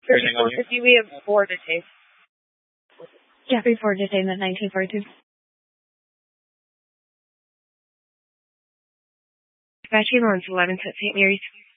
Everything on you? 450, we have 4 detained. Jeffrey Ford detained at 1942. Dispatch ambulance 11 at St. Mary's.